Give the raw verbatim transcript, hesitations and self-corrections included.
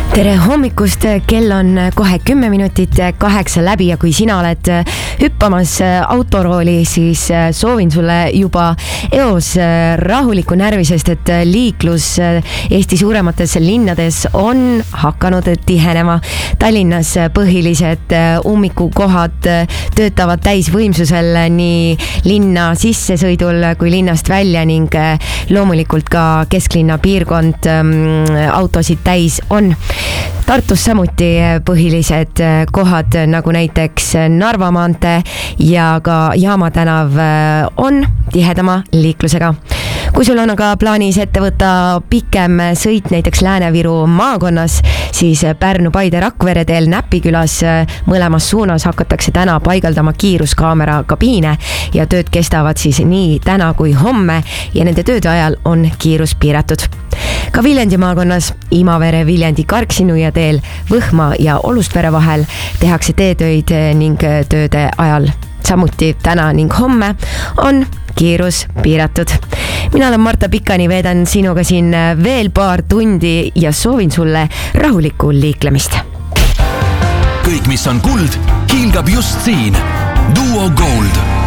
tere hommikust, kell on kohe kümme minutit kaheksa läbi ja kui sina oled hüppamas autorooli, siis soovin sulle juba eos rahulikku närvi, sest et liiklus Eesti suuremates linnades on hakanud tihenema. Tallinnas põhilised ummikukohad töötavad täisvõimsusel nii linna sissesõidul kui linnast välja ning loomulikult ka kesklinna piirkond autosid täis on. Tartus samuti põhilised kohad nagu näiteks Narva maantee ja ka Jaama tänav on tihedama liiklusega. Kui sul on aga plaanis ette võtta pikem sõit näiteks Lääne-Viru maakonnas, siis Pärnu, Paide, Rakvere teel Näpikülas mõlemas suunas hakatakse täna paigaldama kiiruskaamera kabiine ja tööd kestavad siis nii täna kui homme ja nende tööde ajal on kiirus piiratud. Ka Viljandi maakonnas Imavere, Viljandi, Karksi-Nuia teel Võhma ja Olustvere vahel tehakse teetöid ning tööde ajal. Samuti täna ning homme on kiirus piiratud. Mina olen Marta Pikani, veedan sinuga siin veel paar tundi ja soovin sulle rahulikku liiklemist. Kõik, mis on kuld, hiilgab just siin. Duo Gold.